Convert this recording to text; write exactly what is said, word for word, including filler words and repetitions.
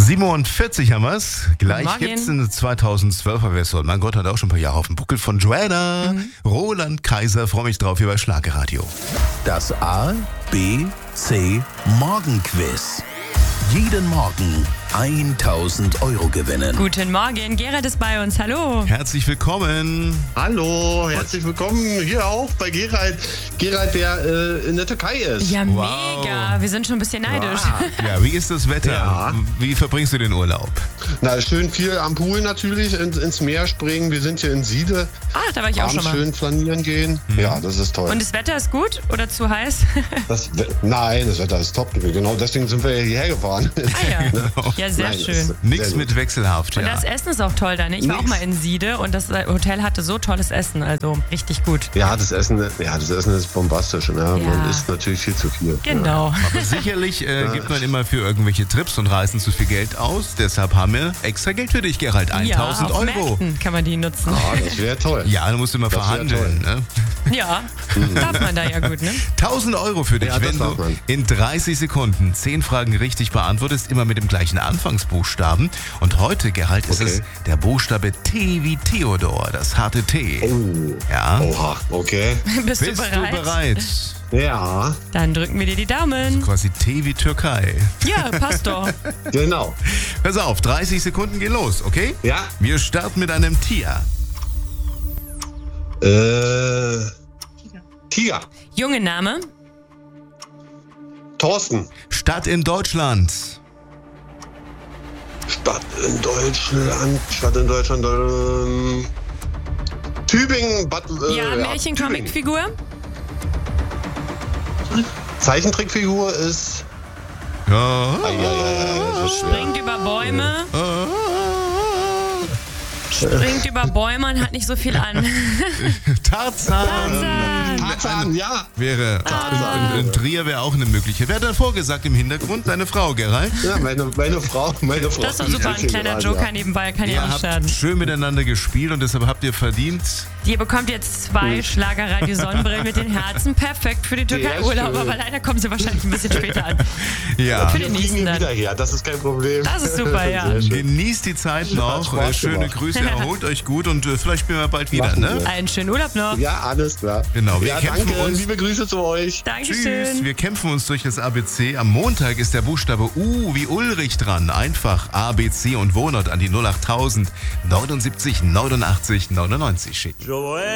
siebenundvierzig haben wir's. Gleich Morgen. gibt's eine zweitausendzwölfer Version. Mein Gott, hat auch schon ein paar Jahre auf dem Buckel von Joanna. Mhm. Roland Kaiser, freue mich drauf hier bei Schlagerradio. Das A, B, C Morgenquiz. Jeden Morgen tausend Euro gewinnen. Guten Morgen, Gerald ist bei uns. Hallo. Herzlich willkommen. Hallo, herzlich willkommen hier auch bei Gerald. Gerald, der äh, in der Türkei ist. Ja, Wow. mega. Wir sind schon ein bisschen neidisch. Ja, wie ist das Wetter? Ja. Wie verbringst du den Urlaub? Na, schön viel am Pool natürlich, ins, ins Meer springen. Wir sind hier in Siede. Ach, da war ich auch Abends schon mal. schön flanieren gehen. Mhm. Ja, das ist toll. Und das Wetter ist gut oder zu heiß? Das, We- nein, das Wetter ist top. Genau deswegen sind wir hierher gefahren. Ah ja. Ja, sehr Nein, schön. das- Nichts Sehr mit gut. wechselhaft, Und ja. das Essen ist auch toll da, ne? Ich war Nix. auch mal in Siede und das Hotel hatte so tolles Essen, also richtig gut. Ja, das Essen, ja, das Essen ist bombastisch. Ne? Ja. Man isst natürlich viel zu viel. Genau. Aber sicherlich äh, gibt man immer für irgendwelche Trips und Reisen zu viel Geld aus. Deshalb haben wir extra Geld für dich, Gerald. tausend ja, auf Euro. Märkten kann man die nutzen. Ah, das wäre toll. Ja, du musst immer Das wär verhandeln. toll. Ne? Ja, darf man da ja gut, ne? tausend Euro für dich, Ja, das wenn darf du man. in dreißig Sekunden zehn Fragen richtig beantwortest, immer mit dem gleichen Anfangsbuchstaben. Und heute, Gerald, ist Okay. es der Buchstabe T wie Theodor, das harte T. Oh. Ja. Oha, okay. Bist, Bist du bereit? du bereit? Ja, Dann drücken wir dir die Daumen. Quasi T wie Türkei. Ja, passt doch. genau. Pass auf, dreißig Sekunden gehen los, okay? Ja. Wir starten mit einem Tier. Äh, Tiger. Junge Name. Thorsten. Stadt in Deutschland. Stadt in Deutschland. Stadt in Deutschland. Ähm, Tübingen. Bad, äh, Ja, Tübingen. Märchen-Comic-Figur. Zeichentrickfigur ist. Ja. Ah, ja, ja, ja, das ist schwer. Springt über Bäume. Springt über Bäume und hat nicht so viel an. Tarzan. Tarzan. Tarzan, ja. Wäre. Tarzan. Und Trier wäre auch eine Möglichkeit. Wer hat dann vorgesagt im Hintergrund? Deine Frau, Gerald? Ja, meine, meine Frau, meine Frau. Das ist doch super, ein kleiner Joker nebenbei, kann ja Ihr auch nicht habt schaden. schön miteinander gespielt und deshalb habt ihr verdient. Ihr bekommt jetzt zwei Schlagerradio-Sonnenbrillen mit den Herzen. Perfekt für den Türkei-Urlaub, schön. aber leider kommen sie wahrscheinlich ein bisschen später an. Ja. Für Wir den kriegen nächsten ihn dann. wieder her, das ist kein Problem. Das ist super, ja. Sehr schön. Genießt die Zeit noch. Spaß Äh, Schöne gemacht. Grüße, erholt euch gut und äh, vielleicht spielen wir bald wieder, Machen ne? wir. Einen schönen Urlaub noch. Ja, alles klar. Genau, wir Ja, kämpfen danke. uns- Liebe Grüße zu euch. Tschüss. Dankeschön. Wir kämpfen uns durch das A B C. Am Montag ist der Buchstabe U wie Ulrich dran. Einfach A B C und Wohnort an die null achttausend neunundsiebzig neunundachtzig neunundneunzig schicken.